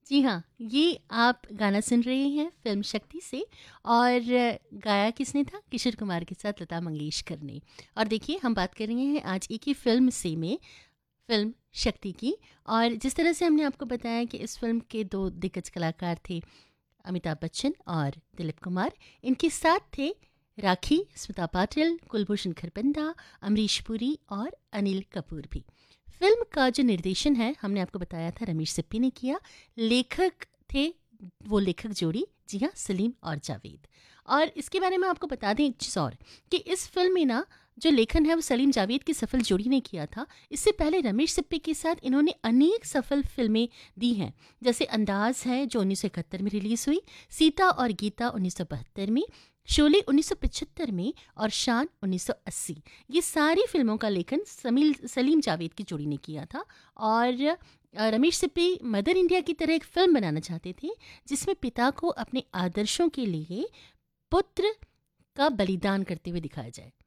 जी हाँ, ये आप गाना सुन रहे हैं फ़िल्म शक्ति से। और गाया किसने था? किशोर कुमार के साथ लता मंगेशकर ने। और देखिए हम बात कर रहे हैं आज एक ही फ़िल्म से में, फ़िल्म शक्ति की। और जिस तरह से हमने आपको बताया कि इस फ़िल्म के 2 दिग्गज कलाकार थे, अमिताभ बच्चन और दिलीप कुमार। इनके साथ थे राखी, स्मिता पाटिल, कुलभूषण खरबंदा, अमरीश पुरी और अनिल कपूर भी। फिल्म का जो निर्देशन है हमने आपको बताया था रमेश सिप्पी ने किया। लेखक थे वो लेखक जोड़ी, जी हाँ, सलीम और जावेद। और इसके बारे में आपको बता दें एक चीज़ और, कि इस फिल्म में ना जो लेखन है वो सलीम जावेद की सफल जोड़ी ने किया था। इससे पहले रमेश सिप्पी के साथ इन्होंने अनेक सफल फिल्में दी हैं, जैसे अंदाज है जो 1971 में रिलीज हुई, सीता और गीता 1972 में, शोले 1975 में और शान 1980। ये सारी फिल्मों का लेखन सलीम जावेद की जोड़ी ने किया था। और रमेश सिप्पी मदर इंडिया की तरह एक फिल्म बनाना चाहते थे, जिसमें पिता को अपने आदर्शों के लिए पुत्र का बलिदान करते हुए दिखाया जाए।